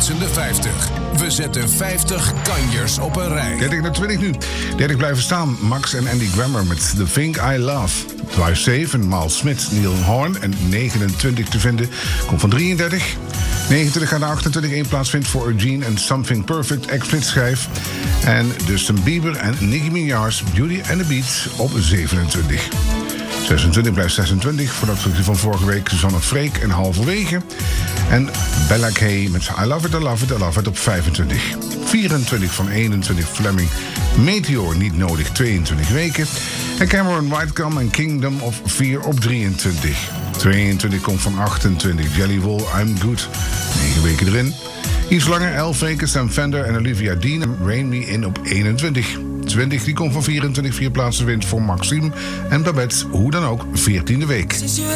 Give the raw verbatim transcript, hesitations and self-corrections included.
flitsende vijftig. We zetten vijftig kanjers op een rij. dertig naar twintig nu. dertig blijven staan. Max en Andy Grammer met The Thing I Love. Drive zeven, Miles Smith, Neil Horn. En negenentwintig te vinden. Komt van drieëndertig. negenentwintig gaat naar achtentwintig. één plaats vindt voor Eugene en Something Perfect, ex-flitsschijf. En Justin Bieber en Nicki Minaj, Beauty and the Beat op zevenentwintig. zesentwintig blijft zesentwintig. Voor dat stukje van vorige week Susanne Freek en Halverwege. En Bella Kay met I Love It, I Love It, I Love It op vijfentwintig. vierentwintig van eenentwintig Fleming. Meteor niet nodig, tweeëntwintig weken. En Cameron Whitecomb en Kingdom of vier op drieëntwintig. tweeëntwintig komt van achtentwintig. Jellywool, I'm Good. negen weken erin. Iets langer, elf weken. Sam Fender en Olivia Dean en Rain Me In op eenentwintig. twintig, die komt van vierentwintig. Vier plaatsen wint voor Maxime. En Babette, hoe dan ook, veertiende week.